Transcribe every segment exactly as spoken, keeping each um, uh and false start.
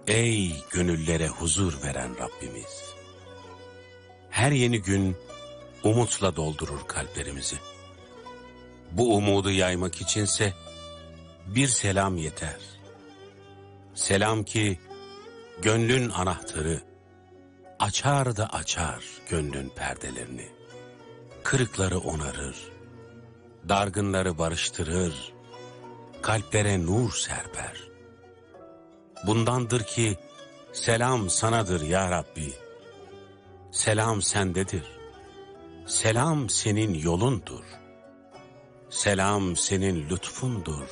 Ey gönüllere huzur veren Rabbimiz! Her yeni gün umutla doldurur kalplerimizi. Bu umudu yaymak içinse bir selam yeter. Selam ki gönlün anahtarı, açar da açar gönlün perdelerini. Kırıkları onarır, dargınları barıştırır, kalplere nur serper. Bundandır ki selam sanadır ya Rabbi. Selam sendedir. Selam senin yolundur. Selam senin lütfundur.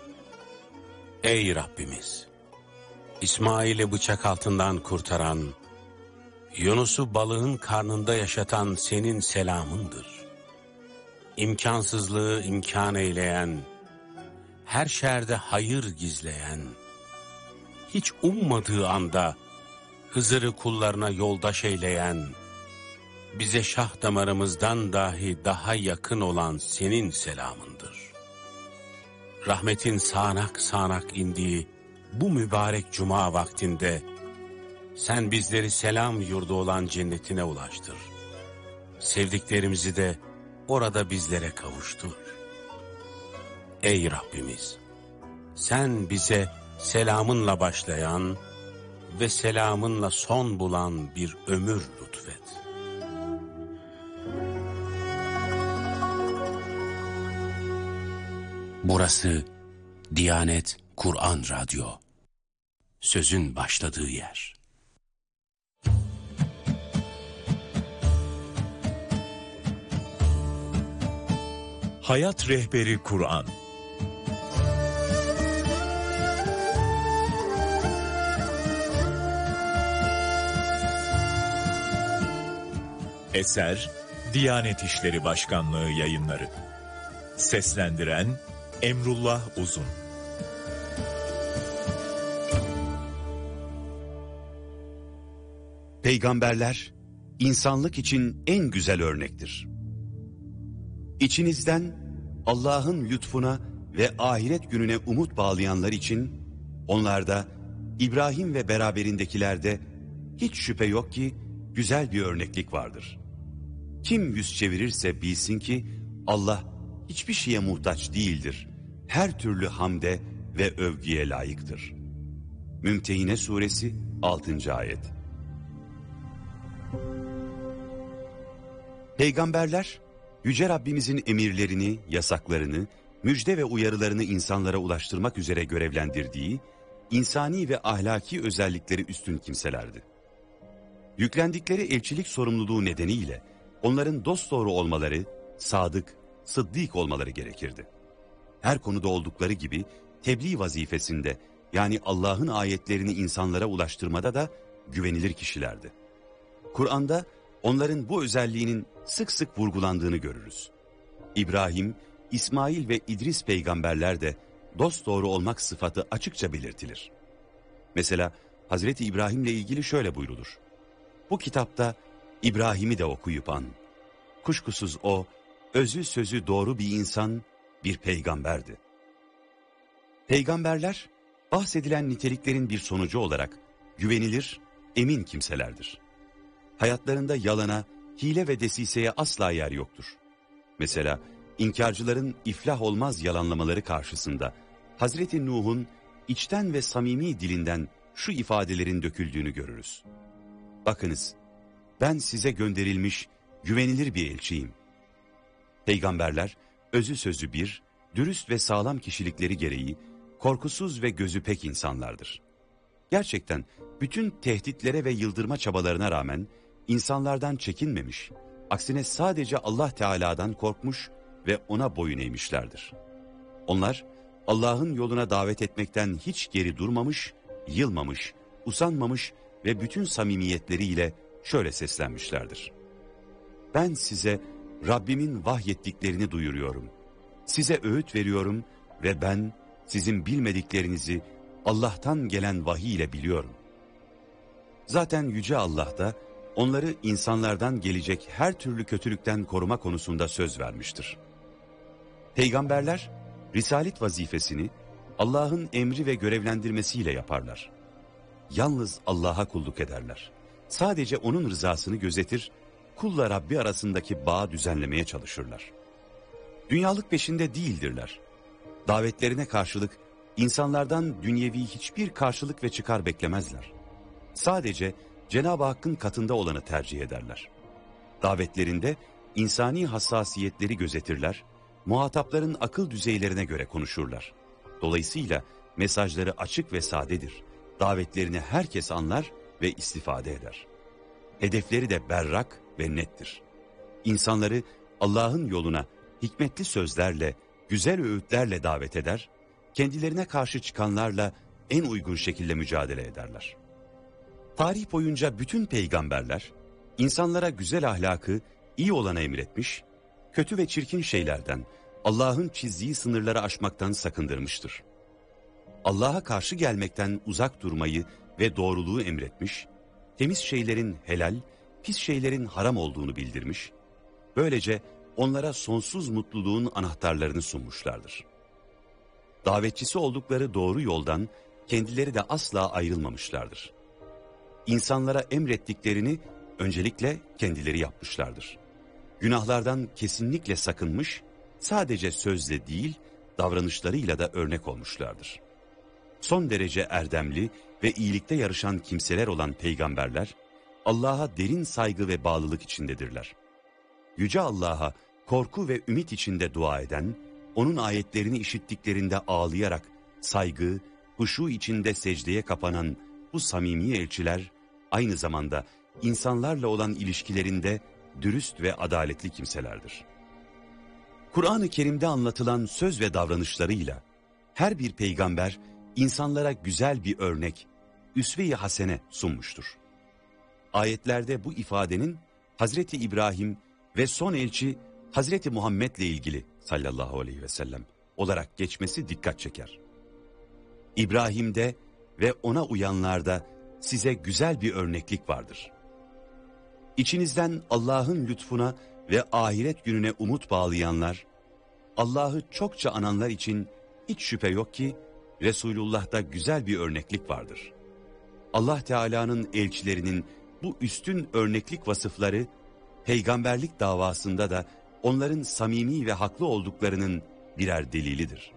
Ey Rabbimiz! İsmail'i bıçak altından kurtaran, Yunus'u balığın karnında yaşatan senin selamındır. İmkansızlığı imkan eyleyen, her şerde hayır gizleyen, hiç ummadığı anda Hızır'ı kullarına yoldaş eyleyen, bize şah damarımızdan dahi daha yakın olan senin selamındır. Rahmetin sağanak sağanak indiği bu mübarek cuma vaktinde sen bizleri selam yurdu olan cennetine ulaştır. Sevdiklerimizi de orada bizlere kavuştur. Ey Rabbimiz! Sen bize selamınla başlayan ve selamınla son bulan bir ömür lütfet. Burası Diyanet Kur'an Radyo. Sözün başladığı yer. Hayat Rehberi Kur'an. Eser Diyanet İşleri Başkanlığı Yayınları. Seslendiren Emrullah Uzun. Peygamberler, insanlık için en güzel örnektir. İçinizden Allah'ın lütfuna ve ahiret gününe umut bağlayanlar için, onlarda, İbrahim ve beraberindekilerde hiç şüphe yok ki güzel bir örneklik vardır. Kim yüz çevirirse bilsin ki Allah hiçbir şeye muhtaç değildir. Her türlü hamde ve övgüye layıktır. Mümtehine Suresi altıncı ayet. Peygamberler, Yüce Rabbimizin emirlerini, yasaklarını, müjde ve uyarılarını insanlara ulaştırmak üzere görevlendirdiği, insani ve ahlaki özellikleri üstün kimselerdi. Yüklendikleri elçilik sorumluluğu nedeniyle onların dosdoğru olmaları, sadık, sıddık olmaları gerekirdi. Her konuda oldukları gibi tebliğ vazifesinde, yani Allah'ın ayetlerini insanlara ulaştırmada da güvenilir kişilerdi. Kur'an'da onların bu özelliğinin sık sık vurgulandığını görürüz. İbrahim, İsmail ve İdris peygamberler de dosdoğru olmak sıfatı açıkça belirtilir. Mesela Hazreti İbrahim'le ilgili şöyle buyrulur: bu kitapta İbrahim'i de okuyup an. Kuşkusuz o, özü sözü doğru bir insan, bir peygamberdi. Peygamberler, bahsedilen niteliklerin bir sonucu olarak güvenilir, emin kimselerdir. Hayatlarında yalana, hile ve desiseye asla yer yoktur. Mesela inkarcıların iflah olmaz yalanlamaları karşısında Hazreti Nuh'un içten ve samimi dilinden şu ifadelerin döküldüğünü görürüz. Bakınız, ben size gönderilmiş güvenilir bir elçiyim. Peygamberler, özü sözü bir, dürüst ve sağlam kişilikleri gereği korkusuz ve gözü pek insanlardır. Gerçekten bütün tehditlere ve yıldırma çabalarına rağmen insanlardan çekinmemiş, aksine sadece Allah Teala'dan korkmuş ve ona boyun eğmişlerdir. Onlar Allah'ın yoluna davet etmekten hiç geri durmamış, yılmamış, usanmamış ve bütün samimiyetleriyle şöyle seslenmişlerdir: ben size Rabbimin vahyettiklerini duyuruyorum. Size öğüt veriyorum ve ben sizin bilmediklerinizi Allah'tan gelen vahiy ile biliyorum. Zaten Yüce Allah da onları insanlardan gelecek her türlü kötülükten koruma konusunda söz vermiştir. Peygamberler, risalet vazifesini Allah'ın emri ve görevlendirmesiyle yaparlar. yalnız Allah'a kulluk ederler. Sadece onun rızasını gözetir, kulla Rabbi arasındaki bağı düzenlemeye çalışırlar. Dünyalık peşinde değildirler. Davetlerine karşılık insanlardan dünyevi hiçbir karşılık ve çıkar beklemezler. Sadece Cenab-ı Hakk'ın katında olanı tercih ederler. Davetlerinde insani hassasiyetleri gözetirler, muhatapların akıl düzeylerine göre konuşurlar. Dolayısıyla mesajları açık ve sadedir. Davetlerini herkes anlar ve istifade eder. Hedefleri de berrak ve nettir. İnsanları Allah'ın yoluna hikmetli sözlerle, güzel öğütlerle davet eder, kendilerine karşı çıkanlarla en uygun şekilde mücadele ederler. Tarih boyunca bütün peygamberler, insanlara güzel ahlakı, iyi olanı emretmiş, kötü ve çirkin şeylerden, Allah'ın çizdiği sınırları aşmaktan sakındırmıştır. Allah'a karşı gelmekten uzak durmayı ve doğruluğu emretmiş, temiz şeylerin helal, pis şeylerin haram olduğunu bildirmiş, böylece onlara sonsuz mutluluğun anahtarlarını sunmuşlardır. Davetçisi oldukları doğru yoldan kendileri de asla ayrılmamışlardır. İnsanlara emrettiklerini öncelikle kendileri yapmışlardır. Günahlardan kesinlikle sakınmış, sadece sözle değil, davranışlarıyla da örnek olmuşlardır. Son derece erdemli ve iyilikte yarışan kimseler olan peygamberler, Allah'a derin saygı ve bağlılık içindedirler. Yüce Allah'a korku ve ümit içinde dua eden, onun ayetlerini işittiklerinde ağlayarak saygı, huşu içinde secdeye kapanan bu samimi elçiler, aynı zamanda insanlarla olan ilişkilerinde dürüst ve adaletli kimselerdir. Kur'an-ı Kerim'de anlatılan söz ve davranışlarıyla her bir peygamber insanlara güzel bir örnek, üsve-i hasene sunmuştur. Ayetlerde bu ifadenin Hazreti İbrahim ve son elçi Hazreti Muhammed ile ilgili sallallahu aleyhi ve sellem olarak geçmesi dikkat çeker. İbrahim'de ve ona uyanlarda size güzel bir örneklik vardır. İçinizden Allah'ın lütfuna ve ahiret gününe umut bağlayanlar, Allah'ı çokça ananlar için hiç şüphe yok ki Resulullah'ta güzel bir örneklik vardır. Allah Teala'nın elçilerinin bu üstün örneklik vasıfları, peygamberlik davasında da onların samimi ve haklı olduklarının birer delilidir.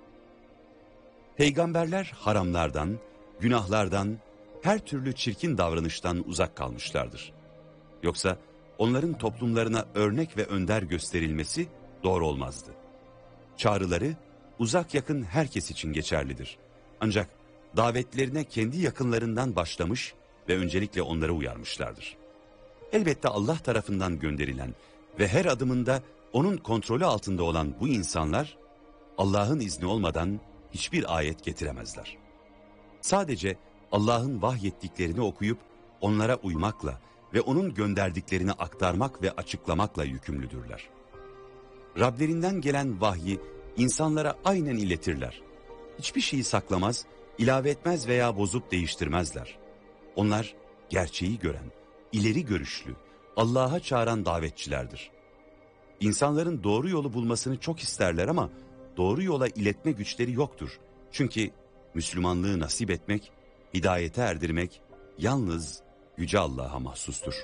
Peygamberler haramlardan, günahlardan, her türlü çirkin davranıştan uzak kalmışlardır. Yoksa onların toplumlarına örnek ve önder gösterilmesi doğru olmazdı. Çağrıları uzak yakın herkes için geçerlidir. Ancak davetlerine kendi yakınlarından başlamış ve öncelikle onlara uyarmışlardır. Elbette Allah tarafından gönderilen ve her adımında onun kontrolü altında olan bu insanlar, Allah'ın izni olmadan hiçbir ayet getiremezler. Sadece Allah'ın vahyettiklerini okuyup onlara uymakla ve onun gönderdiklerini aktarmak ve açıklamakla yükümlüdürler. Rablerinden gelen vahyi insanlara aynen iletirler. Hiçbir şeyi saklamaz, ilave etmez veya bozup değiştirmezler. Onlar gerçeği gören, ileri görüşlü, Allah'a çağıran davetçilerdir. İnsanların doğru yolu bulmasını çok isterler ama doğru yola iletme güçleri yoktur. Çünkü Müslümanlığı nasip etmek, hidayete erdirmek yalnız Yüce Allah'a mahsustur.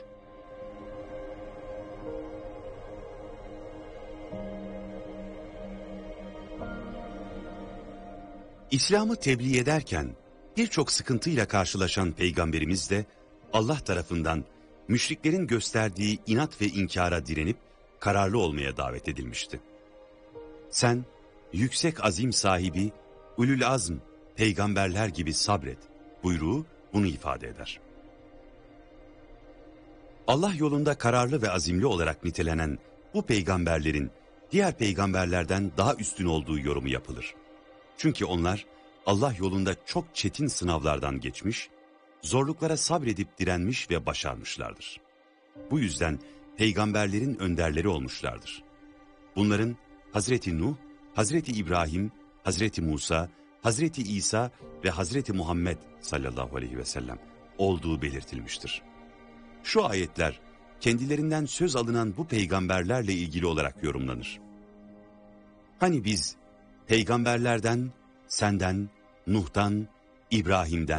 İslam'ı tebliğ ederken birçok sıkıntıyla karşılaşan Peygamberimiz de Allah tarafından müşriklerin gösterdiği inat ve inkara direnip kararlı olmaya davet edilmişti. Sen yüksek azim sahibi, ulul azm, peygamberler gibi sabret buyruğu bunu ifade eder. Allah yolunda kararlı ve azimli olarak nitelenen bu peygamberlerin diğer peygamberlerden daha üstün olduğu yorumu yapılır. Çünkü onlar Allah yolunda çok çetin sınavlardan geçmiş, zorluklara sabredip direnmiş ve başarmışlardır. Bu yüzden peygamberlerin önderleri olmuşlardır. Bunların Hazreti Nuh, Hazreti İbrahim, Hazreti Musa, Hazreti İsa ve Hazreti Muhammed sallallahu aleyhi ve sellem olduğu belirtilmiştir. Şu ayetler kendilerinden söz alınan bu peygamberlerle ilgili olarak yorumlanır. Hani biz peygamberlerden, senden, Nuh'tan, İbrahim'den,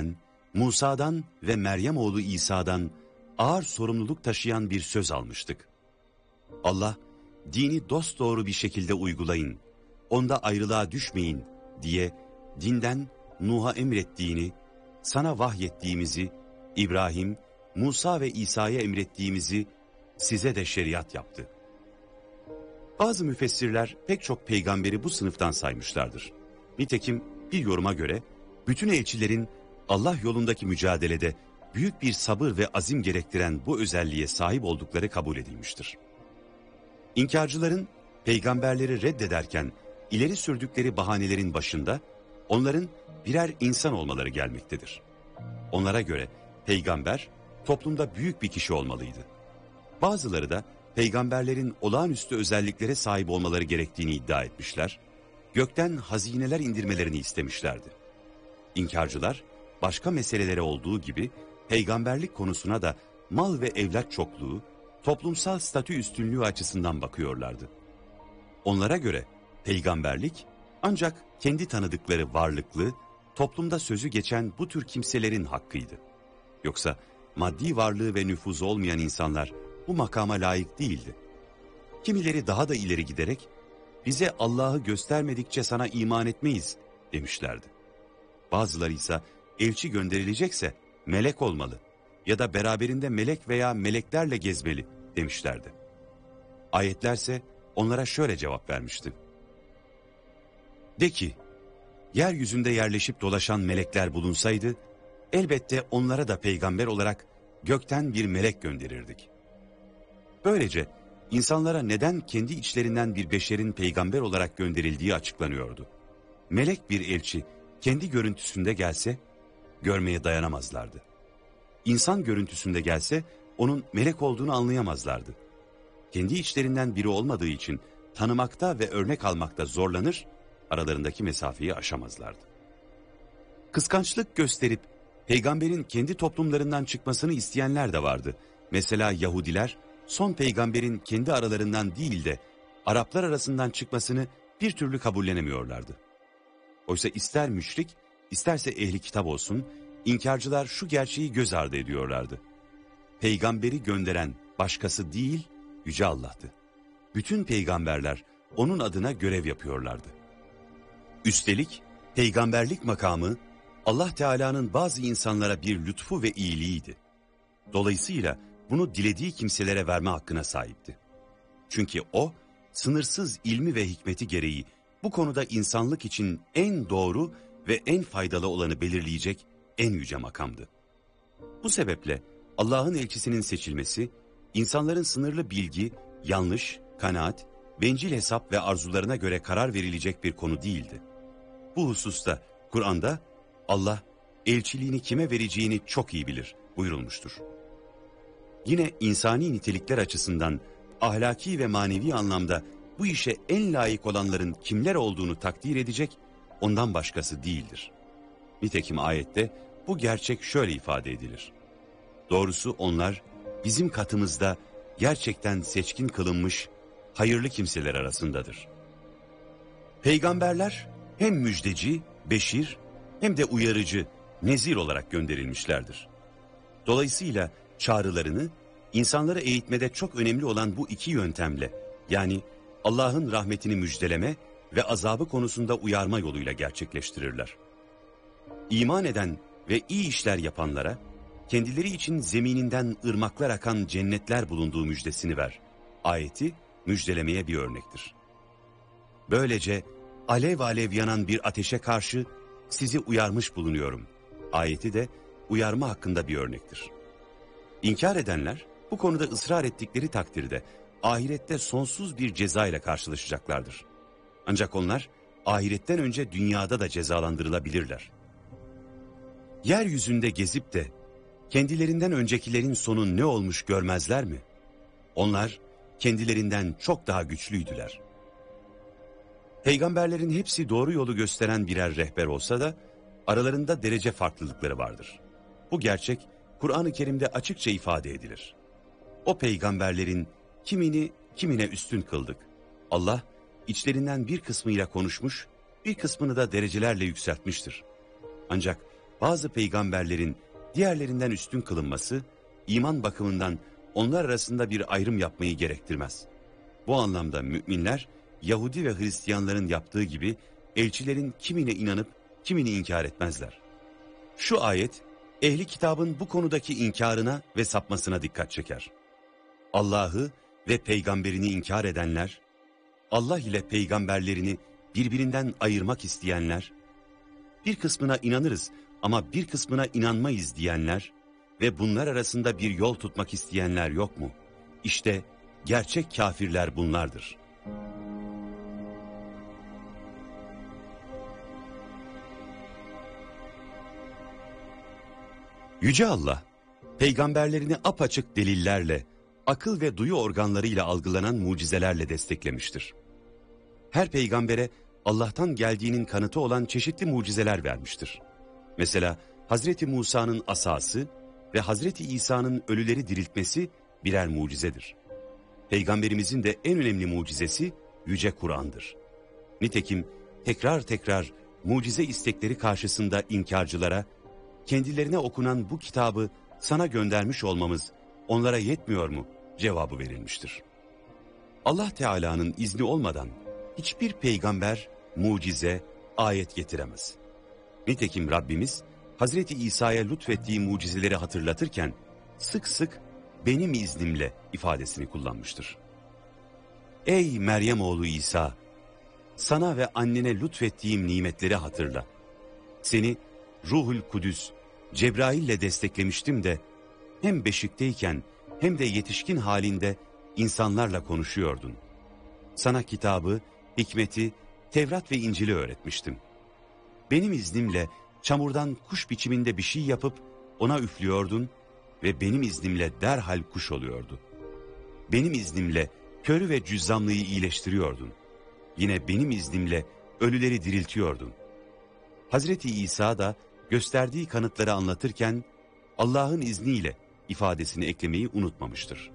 Musa'dan ve Meryem oğlu İsa'dan ağır sorumluluk taşıyan bir söz almıştık. Allah, dini dosdoğru bir şekilde uygulayın, onda ayrılığa düşmeyin diye dinden Nuh'a emrettiğini, sana vahyettiğimizi, İbrahim, Musa ve İsa'ya emrettiğimizi size de şeriat yaptı. Bazı müfessirler pek çok peygamberi bu sınıftan saymışlardır. Nitekim bir yoruma göre bütün elçilerin Allah yolundaki mücadelede büyük bir sabır ve azim gerektiren bu özelliğe sahip oldukları kabul edilmiştir. İnkarcıların peygamberleri reddederken ileri sürdükleri bahanelerin başında onların birer insan olmaları gelmektedir. Onlara göre peygamber toplumda büyük bir kişi olmalıydı. Bazıları da peygamberlerin olağanüstü özelliklere sahip olmaları gerektiğini iddia etmişler, gökten hazineler indirmelerini istemişlerdi. İnkarcılar başka meselelere olduğu gibi peygamberlik konusuna da mal ve evlat çokluğu, toplumsal statü üstünlüğü açısından bakıyorlardı. Onlara göre peygamberlik ancak kendi tanıdıkları varlıklı, toplumda sözü geçen bu tür kimselerin hakkıydı. Yoksa maddi varlığı ve nüfuzu olmayan insanlar bu makama layık değildi. Kimileri daha da ileri giderek, bize Allah'ı göstermedikçe sana iman etmeyiz demişlerdi. Bazıları ise elçi gönderilecekse melek olmalı ya da beraberinde melek veya meleklerle gezmeli demişlerdi. Ayetlerse onlara şöyle cevap vermişti. De ki, yeryüzünde yerleşip dolaşan melekler bulunsaydı, elbette onlara da peygamber olarak gökten bir melek gönderirdik. Böylece insanlara neden kendi içlerinden bir beşerin peygamber olarak gönderildiği açıklanıyordu. Melek bir elçi kendi görüntüsünde gelse görmeye dayanamazlardı. İnsan görüntüsünde gelse onun melek olduğunu anlayamazlardı. Kendi içlerinden biri olmadığı için tanımakta ve örnek almakta zorlanır, aralarındaki mesafeyi aşamazlardı. Kıskançlık gösterip peygamberin kendi toplumlarından çıkmasını isteyenler de vardı. Mesela Yahudiler son peygamberin kendi aralarından değil de Araplar arasından çıkmasını bir türlü kabullenemiyorlardı. Oysa ister müşrik, isterse ehli kitap olsun, inkarcılar şu gerçeği göz ardı ediyorlardı. Peygamberi gönderen başkası değil, Yüce Allah'tı. Bütün peygamberler onun adına görev yapıyorlardı. Üstelik peygamberlik makamı Allah Teala'nın bazı insanlara bir lütfu ve iyiliğiydi. Dolayısıyla bunu dilediği kimselere verme hakkına sahipti. Çünkü o, sınırsız ilmi ve hikmeti gereği bu konuda insanlık için en doğru ve en faydalı olanı belirleyecek en yüce makamdı. Bu sebeple Allah'ın elçisinin seçilmesi, insanların sınırlı bilgi, yanlış, kanaat, bencil hesap ve arzularına göre karar verilecek bir konu değildi. Bu hususta Kur'an'da Allah elçiliğini kime vereceğini çok iyi bilir buyurulmuştur. Yine insani nitelikler açısından ahlaki ve manevi anlamda bu işe en layık olanların kimler olduğunu takdir edecek, ondan başkası değildir. Nitekim ayette bu gerçek şöyle ifade edilir. Doğrusu onlar bizim katımızda gerçekten seçkin kılınmış hayırlı kimseler arasındadır. Peygamberler hem müjdeci, beşir hem de uyarıcı, nezir olarak gönderilmişlerdir. Dolayısıyla çağrılarını insanları eğitmede çok önemli olan bu iki yöntemle, yani Allah'ın rahmetini müjdeleme ve azabı konusunda uyarma yoluyla gerçekleştirirler. İman eden ve iyi işler yapanlara kendileri için zemininden ırmaklar akan cennetler bulunduğu müjdesini ver. Ayeti müjdelemeye bir örnektir. Böylece alev alev yanan bir ateşe karşı sizi uyarmış bulunuyorum. Ayeti de uyarma hakkında bir örnektir. İnkar edenler bu konuda ısrar ettikleri takdirde ahirette sonsuz bir ceza ile karşılaşacaklardır. Ancak onlar ahiretten önce dünyada da cezalandırılabilirler. Yeryüzünde gezip de kendilerinden öncekilerin sonu ne olmuş görmezler mi? Onlar kendilerinden çok daha güçlüydüler. Peygamberlerin hepsi doğru yolu gösteren birer rehber olsa da aralarında derece farklılıkları vardır. Bu gerçek Kur'an-ı Kerim'de açıkça ifade edilir. O peygamberlerin kimini kimine üstün kıldık. Allah içlerinden bir kısmıyla konuşmuş, bir kısmını da derecelerle yükseltmiştir. Ancak bazı peygamberlerin diğerlerinden üstün kılınması, iman bakımından onlar arasında bir ayrım yapmayı gerektirmez. Bu anlamda müminler, Yahudi ve Hristiyanların yaptığı gibi elçilerin kimine inanıp kimini inkar etmezler. Şu ayet, ehli kitabın bu konudaki inkarına ve sapmasına dikkat çeker. Allah'ı ve peygamberini inkar edenler, Allah ile peygamberlerini birbirinden ayırmak isteyenler, bir kısmına inanırız ama bir kısmına inanmayız diyenler ve bunlar arasında bir yol tutmak isteyenler yok mu? İşte gerçek kafirler bunlardır. Yüce Allah, peygamberlerini apaçık delillerle, akıl ve duyu organlarıyla algılanan mucizelerle desteklemiştir. Her peygambere Allah'tan geldiğinin kanıtı olan çeşitli mucizeler vermiştir. Mesela Hazreti Musa'nın asası ve Hazreti İsa'nın ölüleri diriltmesi birer mucizedir. Peygamberimizin de en önemli mucizesi Yüce Kur'an'dır. Nitekim tekrar tekrar mucize istekleri karşısında inkarcılara, kendilerine okunan bu kitabı sana göndermiş olmamız onlara yetmiyor mu cevabı verilmiştir. Allah Teala'nın izni olmadan hiçbir peygamber mucize, ayet getiremez. Nitekim Rabbimiz Hazreti İsa'ya lütfettiği mucizeleri hatırlatırken sık sık benim iznimle ifadesini kullanmıştır. Ey Meryem oğlu İsa, sana ve annene lütfettiğim nimetleri hatırla. Seni Ruhul Kudüs, Cebrail'le desteklemiştim de hem beşikteyken hem de yetişkin halinde insanlarla konuşuyordun. Sana kitabı, hikmeti, Tevrat ve İncil'i öğretmiştim. Benim iznimle çamurdan kuş biçiminde bir şey yapıp ona üflüyordun ve benim iznimle derhal kuş oluyordu. Benim iznimle körü ve cüzzamlıyı iyileştiriyordun. Yine benim iznimle ölüleri diriltiyordun. Hazreti İsa da gösterdiği kanıtları anlatırken Allah'ın izniyle ifadesini eklemeyi unutmamıştır.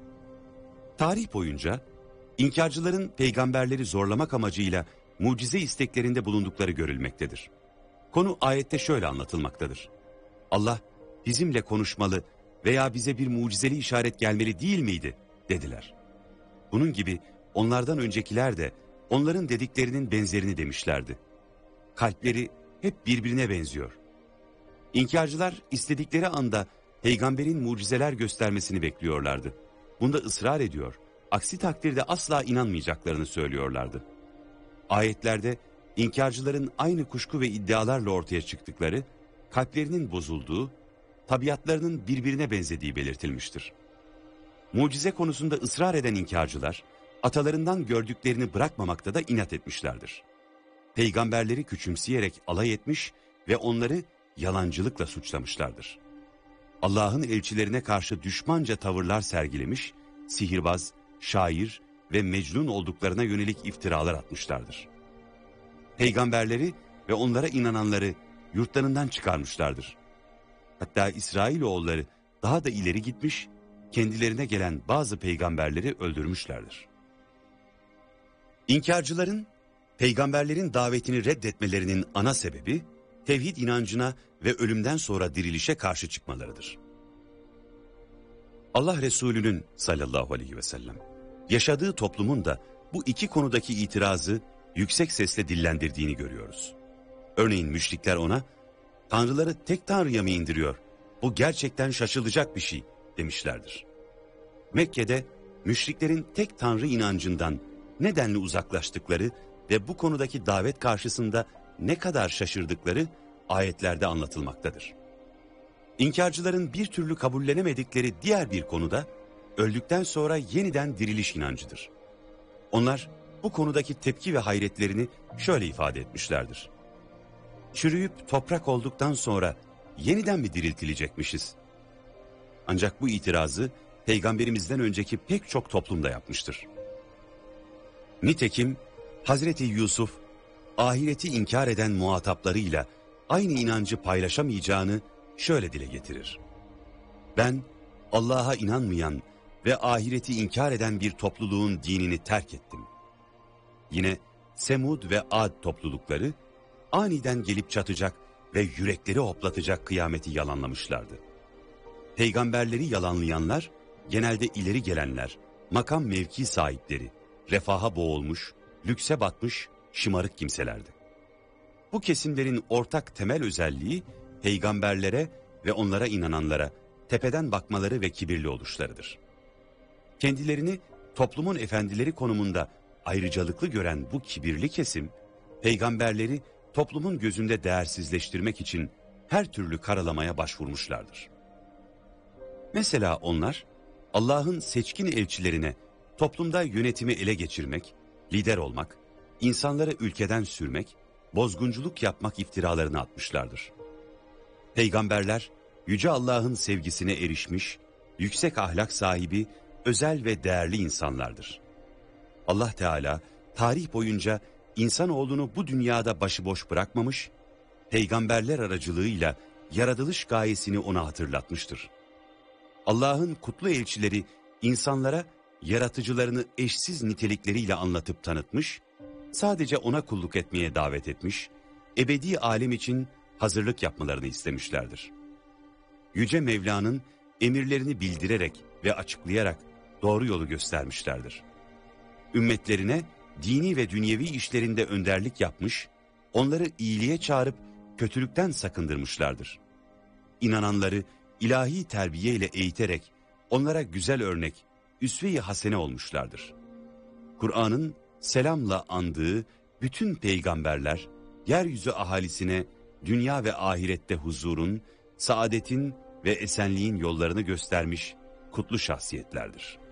Tarih boyunca inkarcıların peygamberleri zorlamak amacıyla mucize isteklerinde bulundukları görülmektedir. Konu ayette şöyle anlatılmaktadır. Allah bizimle konuşmalı veya bize bir mucizeli işaret gelmeli değil miydi dediler. Bunun gibi onlardan öncekiler de onların dediklerinin benzerini demişlerdi. Kalpleri hep birbirine benziyor. İnkarcılar istedikleri anda peygamberin mucizeler göstermesini bekliyorlardı. Bunda ısrar ediyor. Aksi takdirde asla inanmayacaklarını söylüyorlardı. Ayetlerde inkarcıların aynı kuşku ve iddialarla ortaya çıktıkları, kalplerinin bozulduğu, tabiatlarının birbirine benzediği belirtilmiştir. Mucize konusunda ısrar eden inkarcılar, atalarından gördüklerini bırakmamakta da inat etmişlerdir. Peygamberleri küçümseyerek alay etmiş ve onları yalancılıkla suçlamışlardır. Allah'ın elçilerine karşı düşmanca tavırlar sergilemiş, sihirbaz, şair ve mecnun olduklarına yönelik iftiralar atmışlardır. Peygamberleri ve onlara inananları yurtlarından çıkarmışlardır. Hatta İsrailoğulları daha da ileri gitmiş, kendilerine gelen bazı peygamberleri öldürmüşlerdir. İnkarcıların, peygamberlerin davetini reddetmelerinin ana sebebi, tevhid inancına ve ölümden sonra dirilişe karşı çıkmalarıdır. Allah Resulü'nün sallallahu aleyhi ve sellem yaşadığı toplumun da bu iki konudaki itirazı yüksek sesle dillendirdiğini görüyoruz. Örneğin müşrikler ona, tanrıları tek tanrıya mı indiriyor? Bu gerçekten şaşılacak bir şey demişlerdir. Mekke'de müşriklerin tek tanrı inancından nedenli uzaklaştıkları ve bu konudaki davet karşısında ne kadar şaşırdıkları ayetlerde anlatılmaktadır. İnkarcıların bir türlü kabullenemedikleri diğer bir konuda öldükten sonra yeniden diriliş inancıdır. Onlar bu konudaki tepki ve hayretlerini şöyle ifade etmişlerdir. Çürüyüp toprak olduktan sonra yeniden mi diriltilecekmişiz? Ancak bu itirazı peygamberimizden önceki pek çok toplumda yapmıştır. Nitekim Hazreti Yusuf ahireti inkar eden muhataplarıyla aynı inancı paylaşamayacağını şöyle dile getirir. Ben Allah'a inanmayan ve ahireti inkar eden bir topluluğun dinini terk ettim. Yine Semud ve Ad toplulukları aniden gelip çatacak ve yürekleri hoplatacak kıyameti yalanlamışlardı. Peygamberleri yalanlayanlar, genelde ileri gelenler, makam mevki sahipleri, refaha boğulmuş, lükse batmış, şımarık kimselerdi. Bu kesimlerin ortak temel özelliği, peygamberlere ve onlara inananlara tepeden bakmaları ve kibirli oluşlarıdır. Kendilerini toplumun efendileri konumunda ayrıcalıklı gören bu kibirli kesim, peygamberleri toplumun gözünde değersizleştirmek için her türlü karalamaya başvurmuşlardır. Mesela onlar, Allah'ın seçkin elçilerine toplumda yönetimi ele geçirmek, lider olmak, insanları ülkeden sürmek, bozgunculuk yapmak iftiralarını atmışlardır. Peygamberler, Yüce Allah'ın sevgisine erişmiş, yüksek ahlak sahibi, özel ve değerli insanlardır. Allah Teala, tarih boyunca insanoğlunu bu dünyada başıboş bırakmamış, peygamberler aracılığıyla yaratılış gayesini ona hatırlatmıştır. Allah'ın kutlu elçileri insanlara yaratıcılarını eşsiz nitelikleriyle anlatıp tanıtmış, sadece ona kulluk etmeye davet etmiş, ebedi alem için hazırlık yapmalarını istemişlerdir. Yüce Mevla'nın emirlerini bildirerek ve açıklayarak doğru yolu göstermişlerdir. Ümmetlerine dini ve dünyevi işlerinde önderlik yapmış, onları iyiliğe çağırıp kötülükten sakındırmışlardır. İnananları ilahi terbiye ile eğiterek onlara güzel örnek, üsve-i hasene olmuşlardır. Kur'an'ın selamla andığı bütün peygamberler, yeryüzü ahalisine dünya ve ahirette huzurun, saadetin ve esenliğin yollarını göstermiş kutlu şahsiyetlerdir.